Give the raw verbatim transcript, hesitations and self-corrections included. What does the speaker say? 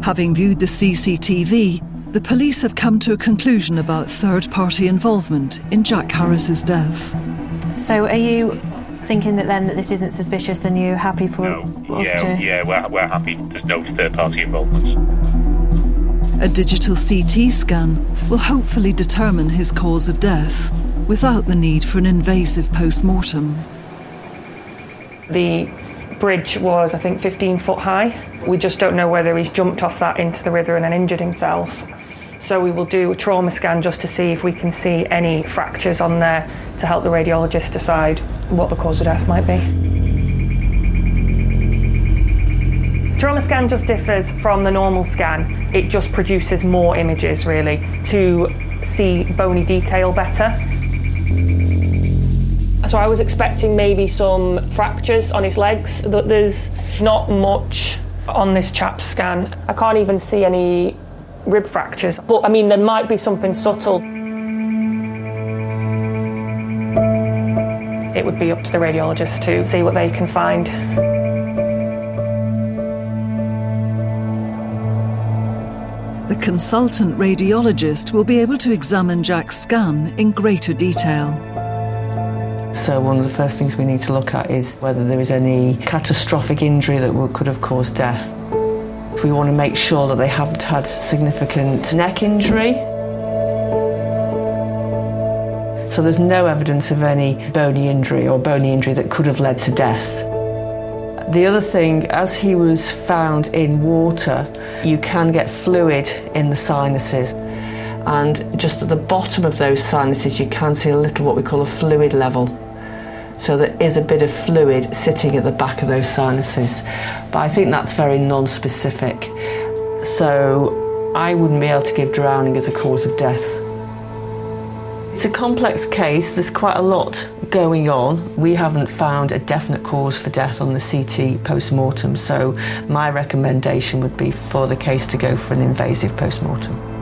Having viewed the C C T V, the police have come to a conclusion about third-party involvement in Jack Harris's death. So are you thinking that then that this isn't suspicious and you're happy for no, us yeah, to... Yeah, we're, we're happy. There's no third-party involvement. A digital C T scan will hopefully determine his cause of death without the need for an invasive post-mortem. The bridge was, I think, fifteen foot high. We just don't know whether he's jumped off that into the river and then injured himself. So we will do a trauma scan just to see if we can see any fractures on there to help the radiologist decide what the cause of death might be. Trauma scan just differs from the normal scan. It just produces more images, really, to see bony detail better. So I was expecting maybe some fractures on his legs. There's not much on this chap's scan. I can't even see any rib fractures. But, I mean, there might be something subtle. It would be up to the radiologist to see what they can find. The consultant radiologist will be able to examine Jack's scan in greater detail. So one of the first things we need to look at is whether there is any catastrophic injury that could have caused death. We want to make sure that they haven't had significant neck injury. So there's no evidence of any bony injury or bony injury that could have led to death. The other thing, as he was found in water, you can get fluid in the sinuses. And just at the bottom of those sinuses, you can see a little what we call a fluid level. So there is a bit of fluid sitting at the back of those sinuses. But I think that's very non-specific. So I wouldn't be able to give drowning as a cause of death. It's a complex case. There's quite a lot going on. We haven't found a definite cause for death on the C T post-mortem. So my recommendation would be for the case to go for an invasive post-mortem.